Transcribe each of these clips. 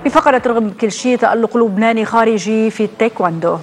بفقرة رغم كل شيء تألق لبناني خارجي في التايكواندو.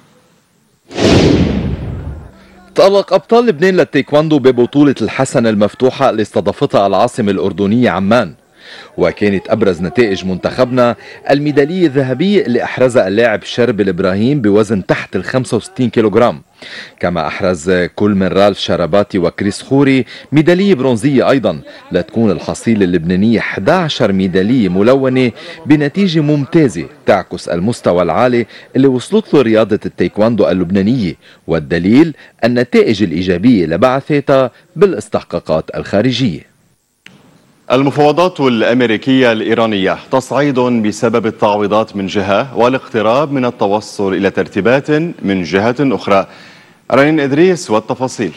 تألق أبطال لبنان للتايكواندو ببطولة الحسنة المفتوحة اللي استضافتها العاصمة الأردنية عمان، وكانت أبرز نتائج منتخبنا الميدالية الذهبية اللي أحرزها اللاعب شرب الإبراهيم بوزن تحت 65 كيلوغرام، كما أحرز كل من رالف شرباتي وكريس خوري ميدالية برونزية أيضا، لتكون الحصيلة اللبنانية 11 ميدالية ملونة بنتيجة ممتازة تعكس المستوى العالي اللي وصلت له رياضة التايكواندو اللبنانية، والدليل النتائج الإيجابية لبعثتها بالاستحقاقات الخارجية. المفاوضات الأمريكية الإيرانية تصعيد بسبب التعويضات من جهة والاقتراب من التوصل إلى ترتيبات من جهة أخرى. رنين إدريس والتفاصيل.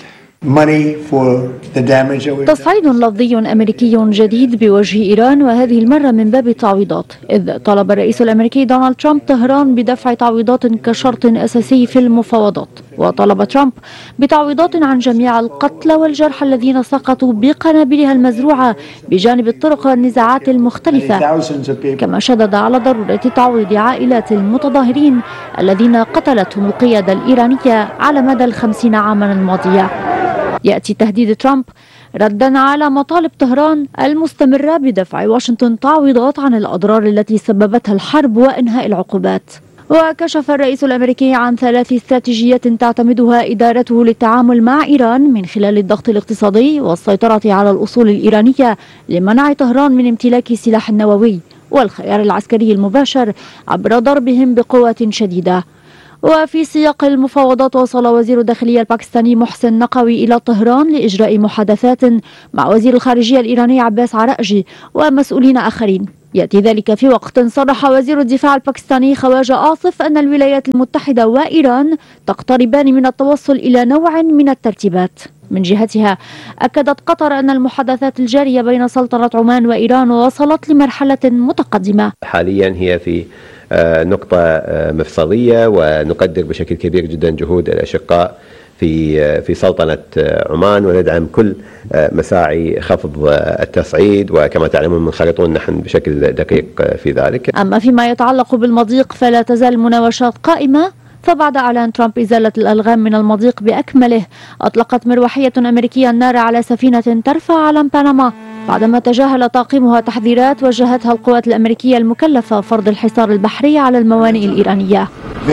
تصعيد لفظي أمريكي جديد بوجه إيران، وهذه المرة من باب التعويضات، إذ طلب الرئيس الأمريكي دونالد ترامب طهران بدفع تعويضات كشرط أساسي في المفاوضات. وطلب ترامب بتعويضات عن جميع القتلى والجرحى الذين سقطوا بقنابلها المزروعة بجانب الطرق والنزاعات المختلفة، كما شدد على ضرورة تعويض عائلات المتظاهرين الذين قتلتهم القيادة الإيرانية على مدى 50 عاما الماضية. يأتي تهديد ترامب ردا على مطالب طهران المستمرة بدفع واشنطن تعويضات عن الأضرار التي سببتها الحرب وإنهاء العقوبات. وكشف الرئيس الأمريكي عن 3 استراتيجيات تعتمدها إدارته للتعامل مع إيران من خلال الضغط الاقتصادي والسيطرة على الأصول الإيرانية لمنع طهران من امتلاك سلاح نووي، والخيار العسكري المباشر عبر ضربهم بقوة شديدة. وفي سياق المفاوضات وصل وزير الداخلية الباكستاني محسن نقوي إلى طهران لإجراء محادثات مع وزير الخارجية الإيراني عباس عراقجي ومسؤولين آخرين. يأتي ذلك في وقت صرح وزير الدفاع الباكستاني خواجة عاصف أن الولايات المتحدة وإيران تقتربان من التوصل إلى نوع من الترتيبات. من جهتها أكدت قطر أن المحادثات الجارية بين سلطنة عمان وإيران وصلت لمرحلة متقدمة. حاليا هي في نقطة مفصلية، ونقدر بشكل كبير جدا جهود الأشقاء في سلطنة عمان، وندعم كل مساعي خفض التصعيد، وكما تعلمون منخرطون نحن بشكل دقيق في ذلك. أما فيما يتعلق بالمضيق فلا تزال المناوشات قائمة، فبعد إعلان ترامب إزالة الألغام من المضيق بأكمله، أطلقت مروحية أمريكية النار على سفينة ترفع علم بنما بعدما تجاهل طاقمها تحذيرات وجهتها القوات الأمريكية المكلفة فرض الحصار البحري على الموانئ الإيرانية.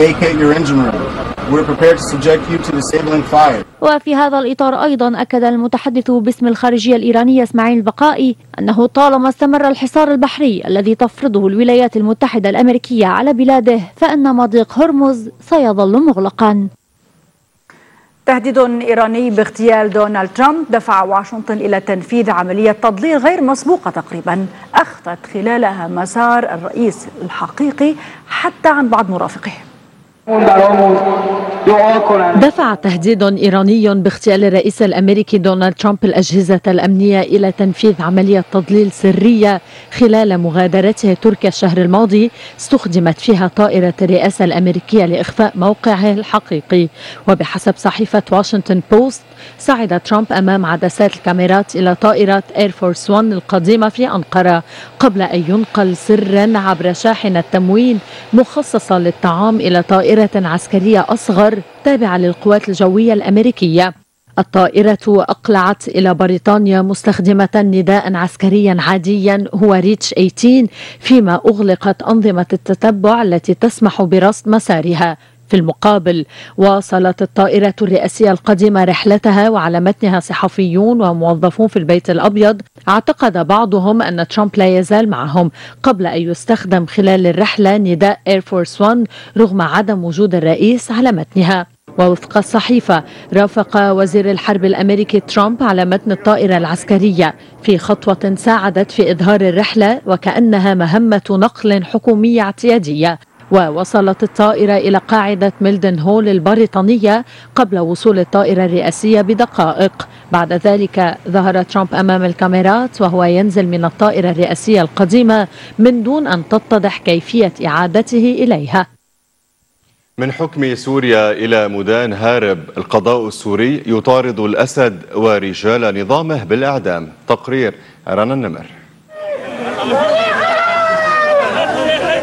وفي هذا الإطار أيضا أكد المتحدث باسم الخارجية الإيرانية إسماعيل البقائي أنه طالما استمر الحصار البحري الذي تفرضه الولايات المتحدة الأمريكية على بلاده فإن مضيق هرمز سيظل مغلقا. تهديد إيراني باغتيال دونالد ترامب دفع واشنطن إلى تنفيذ عملية تضليل غير مسبوقة تقريبا أخفت خلالها مسار الرئيس الحقيقي حتى عن بعض مرافقه. دفع تهديد إيراني باغتيال الرئيس الأمريكي دونالد ترامب الأجهزة الأمنية إلى تنفيذ عملية تضليل سرية خلال مغادرته تركيا الشهر الماضي استخدمت فيها طائرة الرئاسة الأمريكية لإخفاء موقعه الحقيقي. وبحسب صحيفة واشنطن بوست صعد ترامب أمام عدسات الكاميرات إلى طائرة إير فورس 1 القديمة في أنقرة قبل أن ينقل سرا عبر شاحنة تموين مخصصة للطعام إلى طائرة عسكرية أصغر تابعة للقوات الجوية الأمريكية. الطائرة أقلعت إلى بريطانيا مستخدمة نداء عسكريا عاديا هو ريتش 18، فيما أغلقت أنظمة التتبع التي تسمح برصد مسارها. في المقابل واصلت الطائرة الرئاسية القديمة رحلتها وعلى متنها صحفيون وموظفون في البيت الأبيض. اعتقد بعضهم أن ترامب لا يزال معهم قبل أن يستخدم خلال الرحلة نداء إير فورس 1 رغم عدم وجود الرئيس على متنها. ووفق الصحيفة رافق وزير الحرب الأمريكي ترامب على متن الطائرة العسكرية في خطوة ساعدت في إظهار الرحلة وكأنها مهمة نقل حكومية اعتيادية. ووصلت الطائرة إلى قاعدة ميلدن هول البريطانية قبل وصول الطائرة الرئاسية بدقائق. بعد ذلك ظهر ترامب أمام الكاميرات وهو ينزل من الطائرة الرئاسية القديمة من دون أن تتضح كيفية إعادته إليها. من حكم سوريا إلى مدان هارب، القضاء السوري يطارد الأسد ورجال نظامه بالإعدام. تقرير رنا النمر.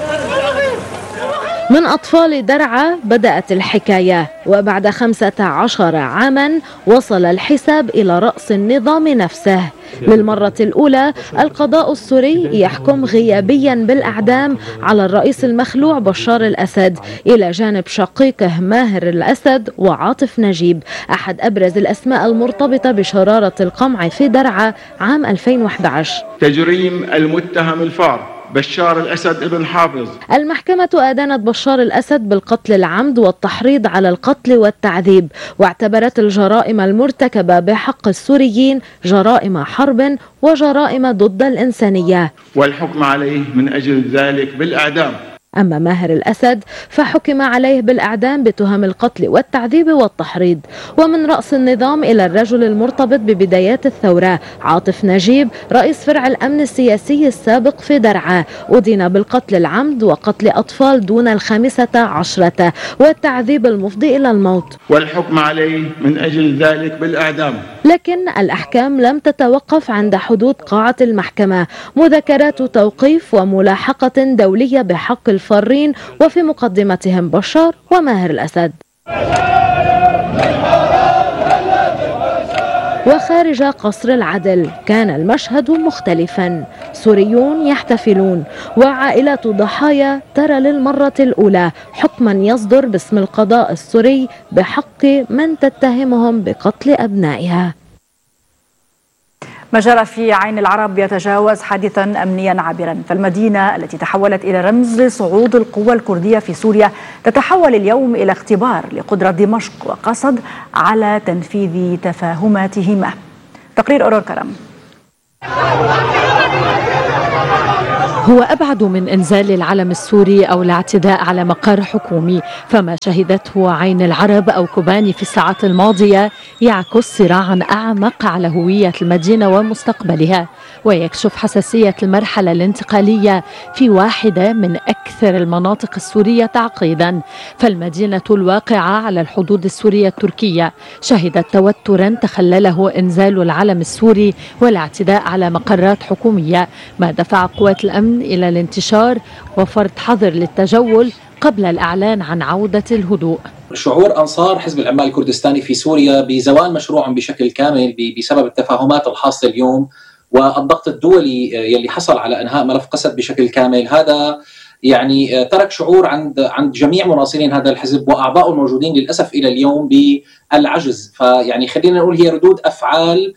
من أطفال درعا بدأت الحكاية، وبعد 15 عاما وصل الحساب إلى رأس النظام نفسه. للمرة الأولى القضاء السوري يحكم غيابيا بالإعدام على الرئيس المخلوع بشار الأسد إلى جانب شقيقه ماهر الأسد وعاطف نجيب، أحد أبرز الأسماء المرتبطة بشرارة القمع في درعا عام 2011. تجريم المتهم الفار بشار الأسد ابن حافظ. المحكمة أدانت بشار الأسد بالقتل العمد والتحريض على القتل والتعذيب، واعتبرت الجرائم المرتكبة بحق السوريين جرائم حرب وجرائم ضد الإنسانية، والحكم عليه من أجل ذلك بالإعدام. أما ماهر الأسد فحكم عليه بالإعدام بتهم القتل والتعذيب والتحريض. ومن رأس النظام إلى الرجل المرتبط ببدايات الثورة عاطف نجيب رئيس فرع الأمن السياسي السابق في درعا، أدين بالقتل العمد وقتل أطفال دون 15 والتعذيب المفضي إلى الموت، والحكم عليه من أجل ذلك بالإعدام. لكن الأحكام لم تتوقف عند حدود قاعة المحكمة، مذكرات توقيف وملاحقة دولية بحق الفارين وفي مقدمتهم بشار وماهر الأسد. وخارج قصر العدل كان المشهد مختلفا، سوريون يحتفلون وعائلات ضحايا ترى للمرة الأولى حكما يصدر باسم القضاء السوري بحق من تتهمهم بقتل أبنائها. ما جرى في عين العرب يتجاوز حادثا أمنيا عابرا، فالمدينة التي تحولت إلى رمز صعود القوى الكردية في سوريا تتحول اليوم إلى اختبار لقدرة دمشق وقصد على تنفيذ تفاهماتهما. تقرير أورور كرم. هو أبعد من إنزال العلم السوري أو الاعتداء على مقر حكومي، فما شهدته عين العرب أو كوباني في الساعات الماضية يعكس صراعا أعمق على هوية المدينة ومستقبلها، ويكشف حساسية المرحلة الانتقالية في واحدة من أكثر المناطق السورية تعقيدا. فالمدينة الواقعة على الحدود السورية التركية شهدت توترا تخلله إنزال العلم السوري والاعتداء على مقرات حكومية، ما دفع قوات الأمن إلى الانتشار وفرض حظر للتجول قبل الإعلان عن عودة الهدوء. شعور أنصار حزب العمال الكردستاني في سوريا بزوال مشروعهم بشكل كامل بسبب التفاهمات الحاصلة اليوم والضغط الدولي يلي حصل على إنهاء ملف قسد بشكل كامل، هذا يعني ترك شعور عند جميع مناصرين هذا الحزب وأعضاء الموجودين للأسف إلى اليوم بالعجز. فيعني خلينا نقول هي ردود أفعال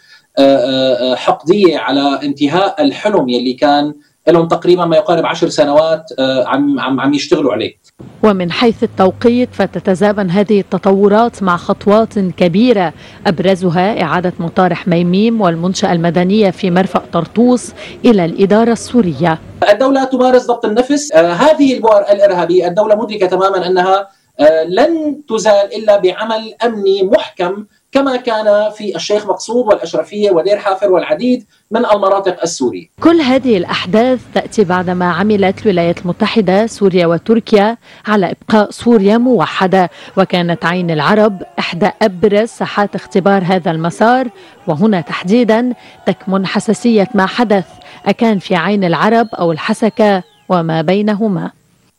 حقدية على انتهاء الحلم يلي كان لهم تقريبا ما يقارب 10 سنوات عم يشتغلوا عليه. ومن حيث التوقيت فتتزامن هذه التطورات مع خطوات كبيرة أبرزها إعادة مطار حميميم والمنشأة المدنية في مرفأ طرطوس إلى الإدارة السورية. الدولة تمارس ضبط النفس، هذه البؤر الإرهابية الدولة مدركة تماما أنها لن تزال إلا بعمل أمني محكم كما كان في الشيخ مقصود والأشرفية ودير حافر والعديد من المناطق السورية. كل هذه الأحداث تأتي بعدما عملت الولايات المتحدة سوريا وتركيا على إبقاء سوريا موحدة، وكانت عين العرب إحدى أبرز ساحات اختبار هذا المسار. وهنا تحديدا تكمن حساسية ما حدث، أكان في عين العرب أو الحسكة وما بينهما.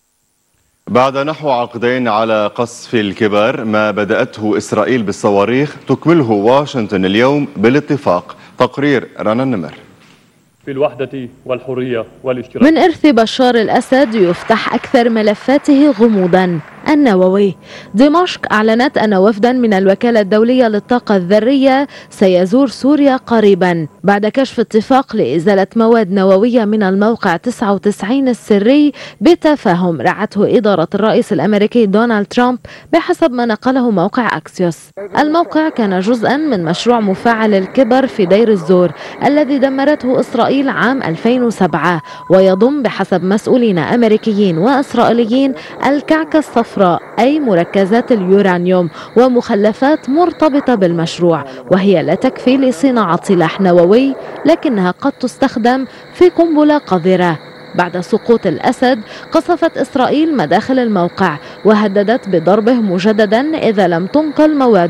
بعد نحو عقدين على قصف الكبار ما بدأته إسرائيل بالصواريخ تكمله واشنطن اليوم بالاتفاق. تقرير رنا النمر. في الوحدة والحرية والاشتراك. من إرث بشار الأسد يفتح أكثر ملفاته غموضا النووي. دمشق أعلنت أن وفدا من الوكالة الدولية للطاقة الذرية سيزور سوريا قريبا بعد كشف اتفاق لإزالة مواد نووية من الموقع 99 السري بتفاهم رعته إدارة الرئيس الأمريكي دونالد ترامب بحسب ما نقله موقع أكسيوس. الموقع كان جزءا من مشروع مفاعل الكبر في دير الزور الذي دمرته إسرائيل عام 2007، ويضم بحسب مسؤولين أمريكيين وإسرائيليين الكعكة الصفراء أي مركزات اليورانيوم ومخلفات مرتبطة بالمشروع، وهي لا تكفي لصناعة سلاح نووي لكنها قد تستخدم في قنبلة قذرة. بعد سقوط الأسد قصفت إسرائيل مداخل الموقع وهددت بضربه مجددا إذا لم تنقل مواده،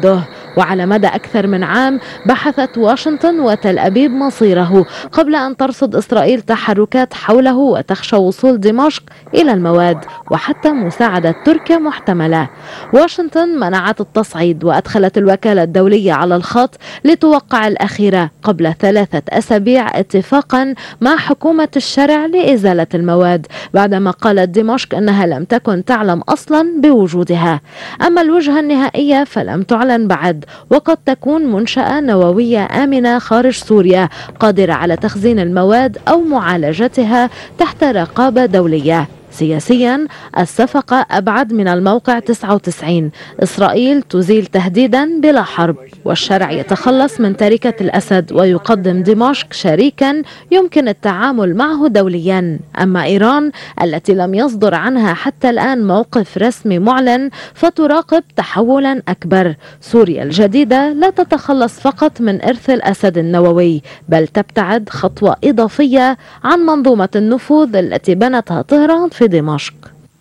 وعلى مدى أكثر من عام بحثت واشنطن وتل أبيب مصيره قبل أن ترصد إسرائيل تحركات حوله وتخشى وصول دمشق إلى المواد وحتى مساعدة تركيا محتملة. واشنطن منعت التصعيد وأدخلت الوكالة الدولية على الخط لتوقع الأخيرة قبل 3 أسابيع اتفاقا مع حكومة الشرع لإزالة المواد بعدما قالت دمشق أنها لم تكن تعلم أصلا بوجودها. أما الوجهة النهائية فلم تعلن بعد، وقد تكون منشأة نووية آمنة خارج سوريا قادرة على تخزين المواد أو معالجتها تحت رقابة دولية. سياسيا الصفقة أبعد من الموقع 99. إسرائيل تزيل تهديدا بلا حرب، والشرع يتخلص من تركة الأسد ويقدم دمشق شريكا يمكن التعامل معه دوليا. أما إيران التي لم يصدر عنها حتى الآن موقف رسمي معلن فتراقب تحولا أكبر. سوريا الجديدة لا تتخلص فقط من إرث الأسد النووي، بل تبتعد خطوة إضافية عن منظومة النفوذ التي بنتها طهران في دمشق.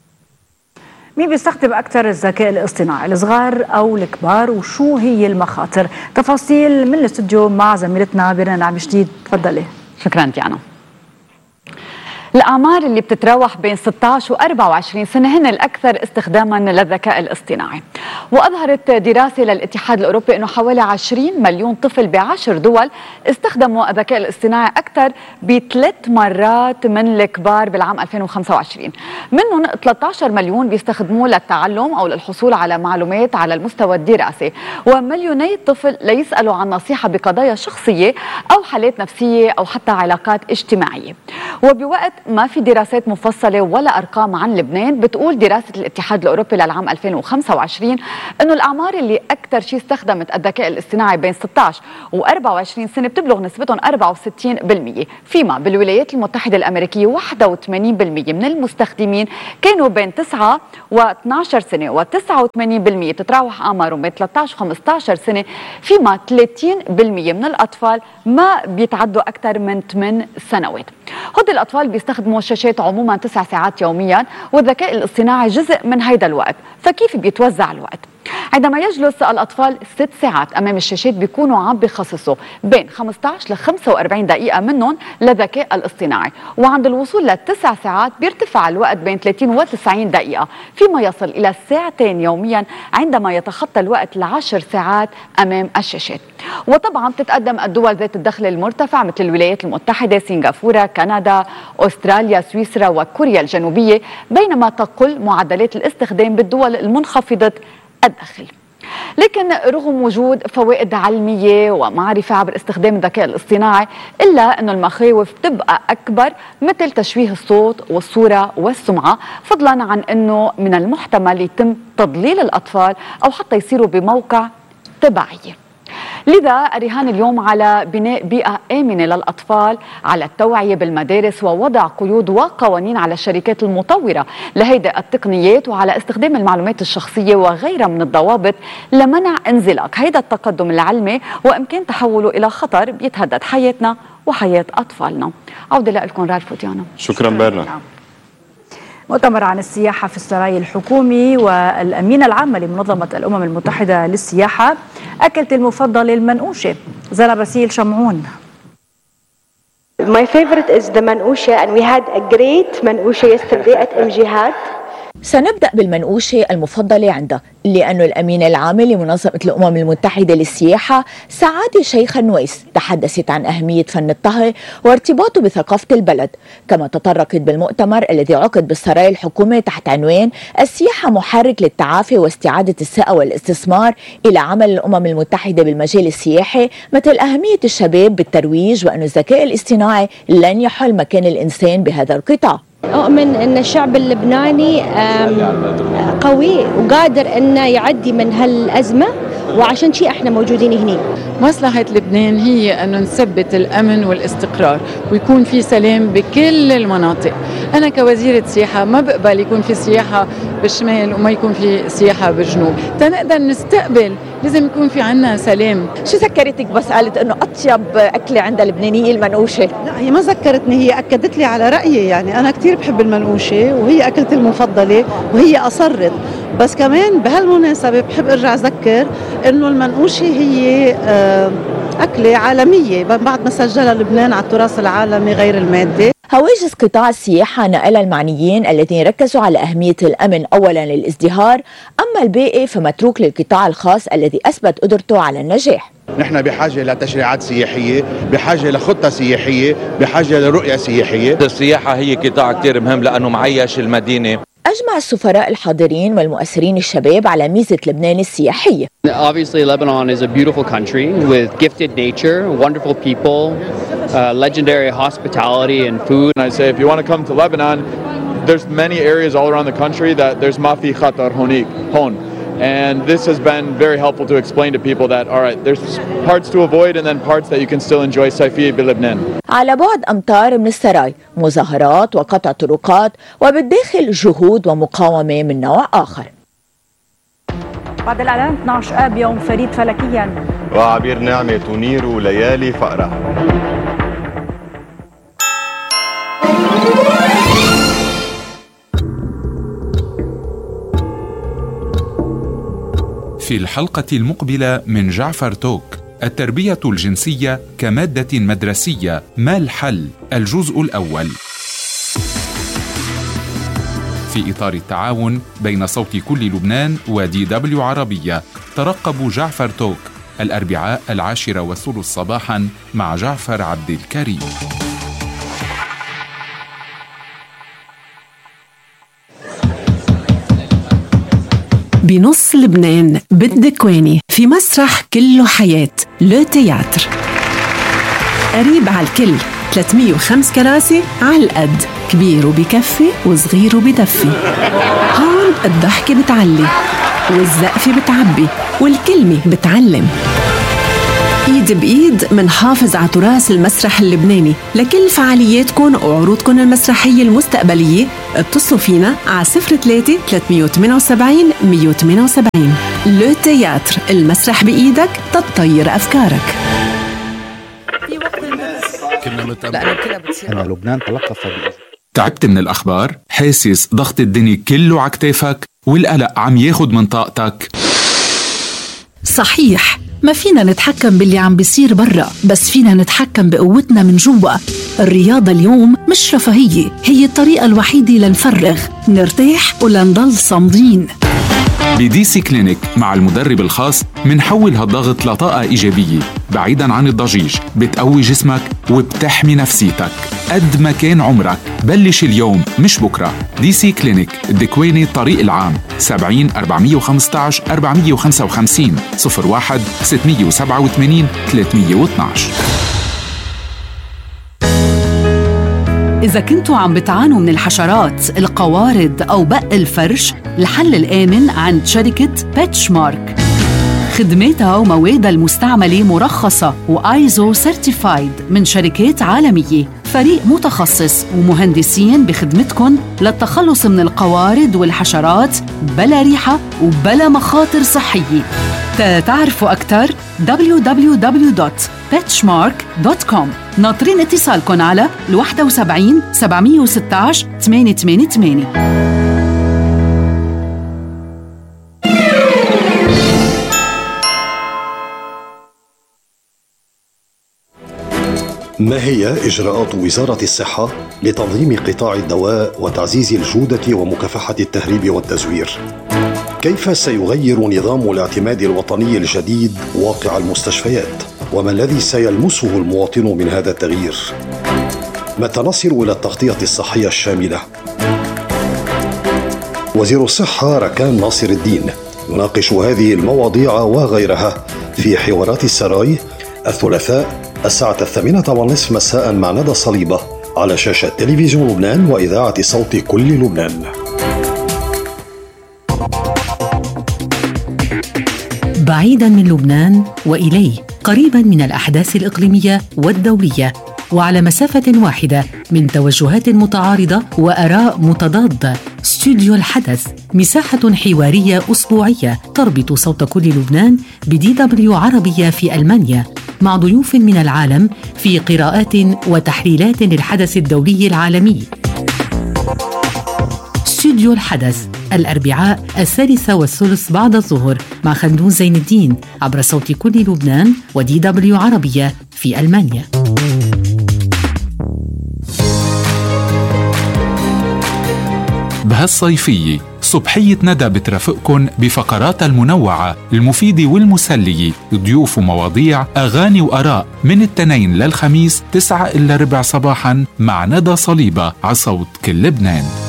مين بيستخدم أكثر الذكاء الاصطناعي، الصغار أو الكبار، وشو هي المخاطر؟ تفاصيل من الاستوديو مع زميلتنا بيرنا عبد الشديد. تفضلي. شكرا ديانا. الأعمار اللي بتتراوح بين 16 و 24 سنة هن الأكثر استخداما للذكاء الاصطناعي، وأظهرت دراسة للاتحاد الأوروبي أنه حوالي 20 مليون طفل ب10 دول استخدموا الذكاء الاصطناعي أكثر ب3 مرات من الكبار بالعام 2025. منهم 13 مليون بيستخدموه للتعلم أو للحصول على معلومات على المستوى الدراسي، ومليوني طفل ليسألوا عن نصيحة بقضايا شخصية أو حالات نفسية أو حتى علاقات اجتماعية. وبوقت ما في دراسات مفصلة ولا أرقام عن لبنان، بتقول دراسة الاتحاد الأوروبي للعام 2025 أنه الأعمار اللي أكثر شيء استخدمت الذكاء الاصطناعي بين 16 و 24 سنة بتبلغ نسبتهم 64%، فيما بالولايات المتحدة الأمريكية 81% من المستخدمين كانوا بين 9 و 12 سنة، و89% تتراوح أعمارهم بين 13 و 15 سنة، فيما 30% من الأطفال ما بيتعدوا أكثر من 8 سنوات. هود الأطفال بيستخدموا الشاشات عموما 9 ساعات يوميا، والذكاء الاصطناعي جزء من هيدا الوقت. فكيف بيتوزع الوقت؟ عندما يجلس الأطفال 6 ساعات أمام الشاشات بيكونوا عم بيخصصوا بين 15 ل 45 دقيقة منهم للذكاء الاصطناعي، وعند الوصول ل9 ساعات بيرتفع الوقت بين 30 و 90 دقيقة، فيما يصل إلى 2 ساعات يوميا عندما يتخطى الوقت ل10 ساعات أمام الشاشات. وطبعا بتتقدم الدول ذات الدخل المرتفع مثل الولايات المتحدة، سنغافورة، كندا، أستراليا، سويسرا وكوريا الجنوبية، بينما تقل معدلات الاستخدام بالدول المنخفضة الدخل. لكن رغم وجود فوائد علمية ومعرفة عبر استخدام الذكاء الاصطناعي، إلا أن المخاوف تبقى أكبر، مثل تشويه الصوت والصورة والسمعة، فضلا عن أنه من المحتمل يتم تضليل الأطفال أو حتى يصيروا بموقع تبعية. لذا الرهان اليوم على بناء بيئة آمنة للأطفال، على التوعية بالمدارس ووضع قيود وقوانين على الشركات المطورة لهيدا التقنيات، وعلى استخدام المعلومات الشخصية وغيرها من الضوابط لمنع انزلاق هيدا التقدم العلمي وإمكان تحوله إلى خطر بيتهدد حياتنا وحياة أطفالنا. عودة لكم رالف وديانا. شكرا بيرنا. مؤتمر عن السياحة في السراي الحكومي، والأمينة العامة لمنظمة الأمم المتحدة للسياحة أكلت المفضل المنقوشة زنا باسيل شمعون. My favorite is the منقوشة and we had a great منقوشة yesterday at MGHAT. سنبدأ بالمنقوشة المفضلة عندها، لأن الأمينة العامة لمنظمة الأمم المتحدة للسياحة سعادة شيخ النويس تحدثت عن أهمية فن الطهي وارتباطه بثقافة البلد. كما تطرقت بالمؤتمر الذي عقد بالسراي الحكومي تحت عنوان السياحة محرك للتعافي واستعادة الثقة والاستثمار إلى عمل الأمم المتحدة بالمجال السياحي، مثل أهمية الشباب بالترويج، وأن الذكاء الاصطناعي لن يحل مكان الإنسان بهذا القطاع. أؤمن أن الشعب اللبناني قوي وقادر أنه يعدي من هالأزمة، وعشان شيء احنا موجودين هنا. مصلحة لبنان هي أن نثبت الأمن والاستقرار ويكون في سلام بكل المناطق. أنا كوزيرة سياحة ما بقبل يكون في سياحة بالشمال وما يكون في سياحة بالجنوب. تنقدر نستقبل لازم يكون في عنا سلام. شو ذكرتك بس قالت انه اطيب اكله عند اللبنانيه المنقوشه؟ لا هي ما ذكرتني، هي اكدت لي على رايي. يعني انا كثير بحب المنقوشه وهي اكلتي المفضله وهي اصرت. بس كمان بهالمناسبه بحب ارجع اذكر انه المنقوشه هي أكلة عالمية بعد ما سجلها لبنان على التراث العالمي غير المادي. هواجس قطاع السياحة نقل المعنيين الذين ركزوا على أهمية الأمن أولا للازدهار، أما الباقي فمتروك للقطاع الخاص الذي أثبت قدرته على النجاح. نحن بحاجة لتشريعات سياحية، بحاجة لخطة سياحية، بحاجة لرؤية سياحية. السياحة هي قطاع كتير مهم لأنه معيش المدينة. أجمع السفراء الحاضرين والمؤثرين الشباب على ميزة لبنان السياحية. Obviously, Lebanon is a beautiful country with gifted nature, wonderful people, legendary hospitality and food. I say if you want to come to Lebanon, there's many areas all around the country that there's ما في خطر هون. And this has been very helpful to explain to people that, all right, there's parts to avoid and then parts that you can still enjoy صيفية بلبنان. على بعد أمتار من السراي، مظاهرات وقطع طرقات، وبالداخل جهود ومقاومة من نوع آخر. بعد الإعلان 12 آب يوم فريد فلكيا، وعبير نعمة تنير ليالي فقرة. في الحلقة المقبلة من جعفر توك، التربية الجنسية كمادة مدرسية، ما الحل؟ الجزء الأول. في إطار التعاون بين صوت كل لبنان وDW عربية، ترقبوا جعفر توك الأربعاء 10:30 صباحاً مع جعفر عبد الكريم. بنص لبنان بالدكواني في مسرح كله حياة لو تياتر، قريب على الكل، 305 كراسي على القد، كبير وبكفي وصغير وبدفي. هون الضحكة بتعلي والزقفة بتعبي والكلمة بتعلم. ايد بايد منحافظ على تراث المسرح اللبناني. لكل فعالياتكم وعروضكم المسرحية المستقبلية اتصلوا فينا على 03 378 178. لو تياتر، المسرح بإيدك تطير أفكارك. أنا لبنان تلقف. تعبت من الأخبار؟ حاسس ضغط الدنيا كله على كتافك والقلق عم ياخد من طاقتك؟ صحيح، ما فينا نتحكم باللي عم بيصير برا، بس فينا نتحكم بقوتنا من جوا. الرياضة اليوم مش رفاهية، هي الطريقة الوحيدة لنفرغ، نرتاح ولنضل صامدين. بدي سي كلينيك مع المدرب الخاص منحول هالضغط لطاقة إيجابية بعيداً عن الضجيج، بتقوي جسمك وبتحمي نفسيتك. قد ما كان عمرك بلش اليوم مش بكرة. دي سي كلينيك، الدكواني، الطريق العام، 70 415 455 01 687 312. إذا كنتوا عم بتعانوا من الحشرات، القوارض أو بق الفرش، الحل الآمن عند شركة بيتشمارك. خدماتها وموادها المستعملة مرخصة وآيزو سيرتيفايد من شركات عالمية. فريق متخصص ومهندسين بخدمتكم للتخلص من القوارض والحشرات بلا ريحة وبلا مخاطر صحية. تعرفوا أكثر www.petchmark.com. ناطرين اتصالكم على 71 716 888. ما هي إجراءات وزارة الصحة لتنظيم قطاع الدواء وتعزيز الجودة ومكافحة التهريب والتزوير؟ كيف سيغير نظام الاعتماد الوطني الجديد واقع المستشفيات؟ وما الذي سيلمسه المواطن من هذا التغيير؟ متى نصل إلى التغطية الصحية الشاملة؟ وزير الصحة ركان ناصر الدين يناقش هذه المواضيع وغيرها في حوارات السراي الثلاثاء الساعة 8:30 مساء مع ندى صليبة على شاشة تلفزيون لبنان وإذاعة صوت كل لبنان. بعيدا من لبنان وإليه، قريبا من الأحداث الإقليمية والدولية، وعلى مسافة واحدة من توجهات متعارضة وآراء متضادة. استوديو الحدث مساحة حوارية أسبوعية تربط صوت كل لبنان بDW عربية في ألمانيا، مع ضيوف من العالم في قراءات وتحليلات للحدث الدولي العالمي. استوديو الحدث الأربعاء 3:30 بعد الظهر مع خلدون زين الدين عبر صوت كل لبنان وDW عربية في ألمانيا. بهالصيفية صبحية ندى بترافقكن بفقرات المنوعة المفيدة والمسلية، ضيوف ومواضيع، أغاني وآراء من الاثنين للخميس 9:15 صباحا مع ندى صليبة على صوت كل لبنان.